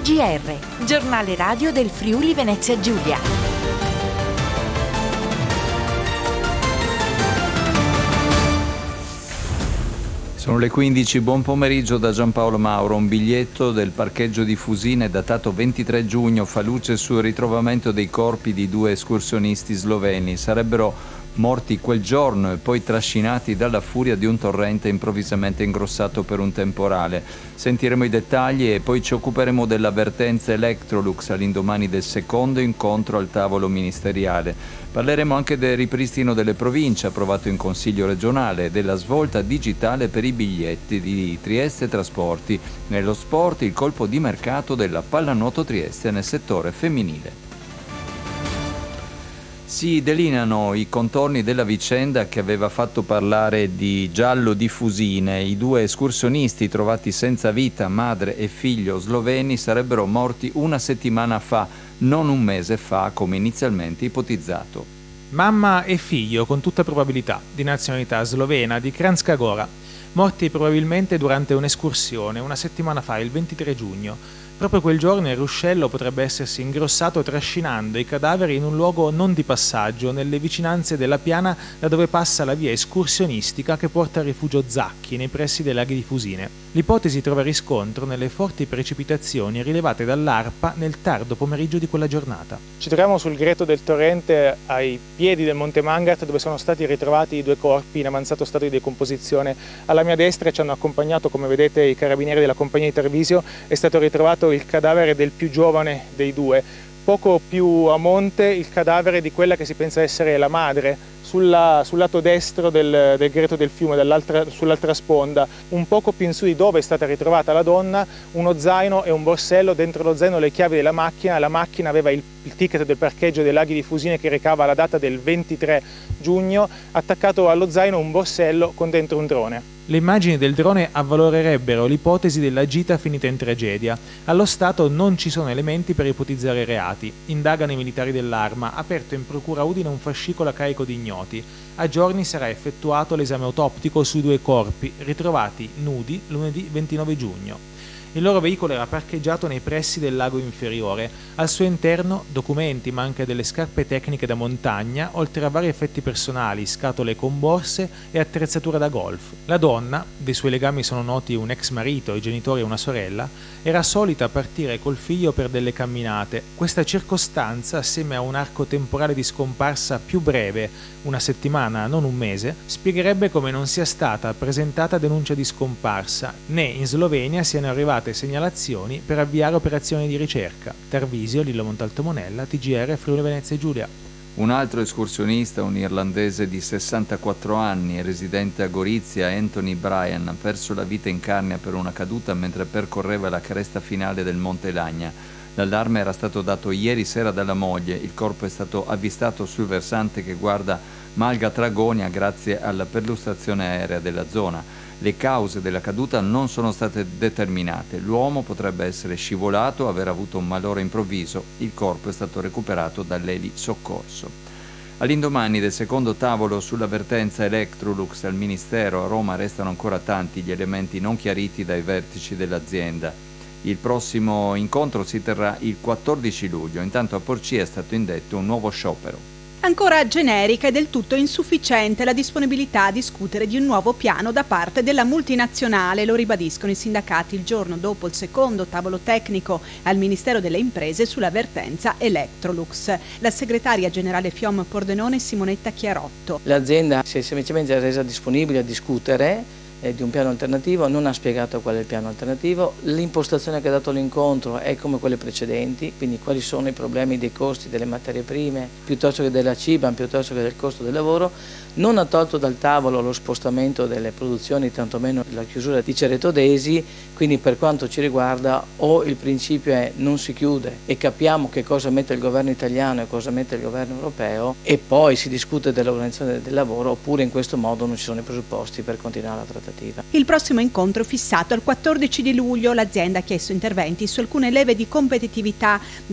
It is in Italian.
TGR, giornale radio del Friuli Venezia Giulia. Sono le 15, buon pomeriggio da Giampaolo Mauro. Un biglietto del parcheggio di Fusine datato 23 giugno fa luce sul ritrovamento dei corpi di 2 escursionisti sloveni. Sarebbero morti quel giorno e poi trascinati dalla furia di un torrente improvvisamente ingrossato per un temporale. Sentiremo i dettagli e poi ci occuperemo dell'avvertenza Electrolux all'indomani del secondo incontro al tavolo ministeriale. Parleremo anche del ripristino delle province approvato in Consiglio regionale e della svolta digitale per i biglietti di Trieste Trasporti. Nello sport il colpo di mercato della pallanuoto Trieste nel settore femminile. Si delineano i contorni della vicenda che aveva fatto parlare di giallo di Fusine. I 2 escursionisti trovati senza vita, madre e figlio sloveni, sarebbero morti una settimana fa, non un mese fa come inizialmente ipotizzato. Mamma e figlio, con tutta probabilità, di nazionalità slovena, di Kranjska Gora, morti probabilmente durante un'escursione una settimana fa, il 23 giugno. Proprio quel giorno il ruscello potrebbe essersi ingrossato trascinando i cadaveri in un luogo non di passaggio, nelle vicinanze della piana da dove passa la via escursionistica che porta al rifugio Zacchi, nei pressi dei laghi di Fusine. L'ipotesi trova riscontro nelle forti precipitazioni rilevate dall'ARPA nel tardo pomeriggio di quella giornata. Ci troviamo sul greto del torrente ai piedi del Monte Mangat, dove sono stati ritrovati i 2 corpi in avanzato stato di decomposizione. Alla mia destra ci hanno accompagnato, come vedete, i carabinieri della compagnia di Tarvisio. È stato ritrovato il cadavere del più giovane dei 2. Poco più a monte il cadavere di quella che si pensa essere la madre, sul lato destro del greto del fiume, sull'altra sponda. Un poco più in su di dove è stata ritrovata la donna, uno zaino e un borsello, dentro lo zaino le chiavi della macchina. La macchina aveva il ticket del parcheggio dei laghi di Fusine che recava la data del 23 giugno, attaccato allo zaino un borsello con dentro un drone. Le immagini del drone avvalorerebbero l'ipotesi della gita finita in tragedia. Allo stato non ci sono elementi per ipotizzare reati. Indagano i militari dell'Arma, aperto in procura Udine un fascicolo a carico di ignoti. A giorni sarà effettuato l'esame autoptico sui 2 corpi, ritrovati nudi lunedì 29 giugno. Il loro veicolo era parcheggiato nei pressi del lago inferiore. Al suo interno documenti ma anche delle scarpe tecniche da montagna, oltre a vari effetti personali, scatole con borse e attrezzatura da golf. La donna, dei suoi legami sono noti un ex marito, i genitori e una sorella, era solita partire col figlio per delle camminate. Questa circostanza, assieme a un arco temporale di scomparsa più breve, una settimana, non un mese, spiegherebbe come non sia stata presentata denuncia di scomparsa, né in Slovenia siano arrivate segnalazioni per avviare operazioni di ricerca. Tarvisio, Lillo Montalto Monella, TGR Friuli Venezia Giulia. Un altro escursionista, un irlandese di 64 anni, residente a Gorizia, Anthony Bryan, ha perso la vita in Carnia per una caduta mentre percorreva la cresta finale del Monte Lagna. L'allarme era stato dato ieri sera dalla moglie. Il corpo è stato avvistato sul versante che guarda Malga Tragonia grazie alla perlustrazione aerea della zona. Le cause della caduta non sono state determinate. L'uomo potrebbe essere scivolato o aver avuto un malore improvviso. Il corpo è stato recuperato dall'Eli Soccorso. All'indomani del secondo tavolo sull'avvertenza Electrolux al Ministero, a Roma restano ancora tanti gli elementi non chiariti dai vertici dell'azienda. Il prossimo incontro si terrà il 14 luglio. Intanto a Porcia è stato indetto un nuovo sciopero. Ancora generica e del tutto insufficiente la disponibilità a discutere di un nuovo piano da parte della multinazionale, lo ribadiscono i sindacati il giorno dopo il secondo tavolo tecnico al Ministero delle Imprese sull'avvertenza Electrolux. La segretaria generale FIOM Pordenone Simonetta Chiarotto. L'azienda si è semplicemente resa disponibile a discutere di un piano alternativo, non ha spiegato qual è il piano alternativo, l'impostazione che ha dato l'incontro è come quelle precedenti, quindi quali sono i problemi dei costi delle materie prime piuttosto che della CIBAN, piuttosto che del costo del lavoro, non ha tolto dal tavolo lo spostamento delle produzioni, tantomeno la chiusura di Cerreto d'Esi, quindi per quanto ci riguarda o il principio è non si chiude e capiamo che cosa mette il governo italiano e cosa mette il governo europeo e poi si discute dell'organizzazione del lavoro, oppure in questo modo non ci sono i presupposti per continuare la trattativa. Il prossimo incontro è fissato al 14 di luglio. L'azienda ha chiesto interventi su alcune leve di competitività